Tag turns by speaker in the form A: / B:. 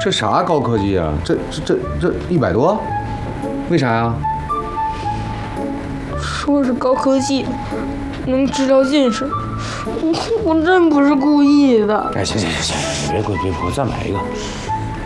A: 这啥高科技啊？这100多？为啥呀？
B: 说是高科技，能治疗近视。我真不是故意的。
C: 哎，行，你别哭，再买一个。